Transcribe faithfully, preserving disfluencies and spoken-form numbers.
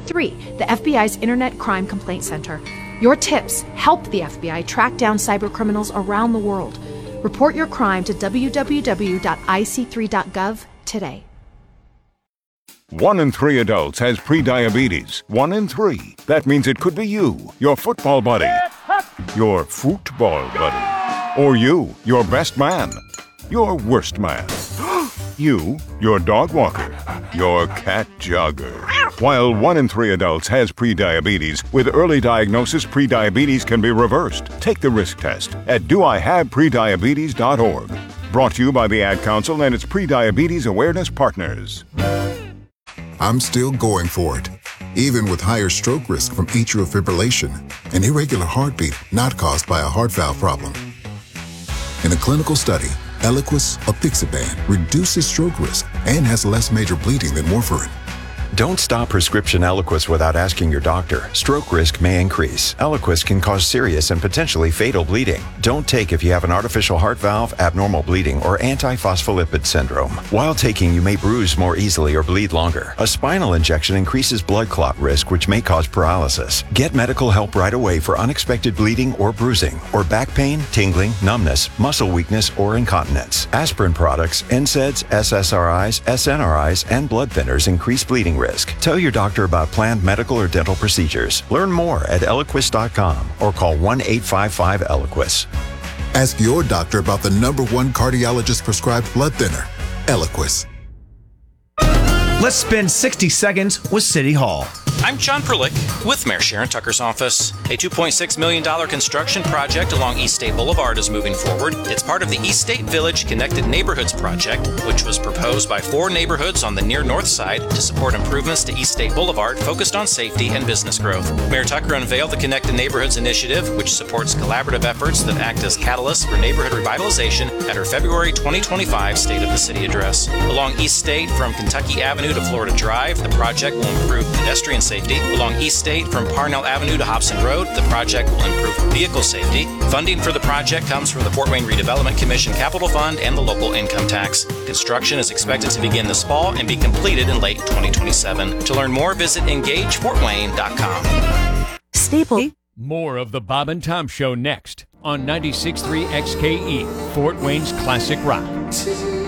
three, the F B I's Internet Crime Complaint Center. Your tips help the F B I track down cybercriminals around the world. Report your crime to w w w dot i c three dot gov today. One in three adults has prediabetes. One in three. That means it could be you, your football buddy, your football buddy, or you, your best man, your worst man, you, your dog walker, your cat jogger. While one in three adults has prediabetes, with early diagnosis, prediabetes can be reversed. Take the risk test at do I have prediabetes dot org. Brought to you by the Ad Council and its Prediabetes Awareness Partners. I'm still going for it, even with higher stroke risk from atrial fibrillation, an irregular heartbeat not caused by a heart valve problem. In a clinical study, Eliquis, apixaban, reduces stroke risk and has less major bleeding than warfarin. Don't stop prescription Eliquis without asking your doctor. Stroke risk may increase. Eliquis can cause serious and potentially fatal bleeding. Don't take if you have an artificial heart valve, abnormal bleeding, or antiphospholipid syndrome. While taking, you may bruise more easily or bleed longer. A spinal injection increases blood clot risk, which may cause paralysis. Get medical help right away for unexpected bleeding or bruising, or back pain, tingling, numbness, muscle weakness, or incontinence. Aspirin products, N SAIDs, S S R Is, S N R Is, and blood thinners increase bleeding risk. Tell your doctor about planned medical or dental procedures. Learn more at eliquis dot com or call one eight five five Eliquis. Ask your doctor about the number one cardiologist prescribed blood thinner, Eliquis. Let's spend sixty seconds with City Hall. I'm John Perlick with Mayor Sharon Tucker's office. A two point six million dollars construction project along East State Boulevard is moving forward. It's part of the East State Village Connected Neighborhoods project, which was proposed by four neighborhoods on the near north side to support improvements to East State Boulevard focused on safety and business growth. Mayor Tucker unveiled the Connected Neighborhoods initiative, which supports collaborative efforts that act as catalysts for neighborhood revitalization at her February twenty twenty-five State of the City address. Along East State from Kentucky Avenue to Florida Drive, the project will improve pedestrian safety. Along East State from Parnell Avenue to Hobson Road, the project will improve vehicle safety. Funding for the project comes from the Fort Wayne Redevelopment Commission Capital Fund and the local income tax. Construction is expected to begin this fall and be completed in late twenty twenty-seven. To learn more, visit engage fort wayne dot com. Staple. More of the Bob and Tom Show next on ninety-six point three X K E, Fort Wayne's classic rock.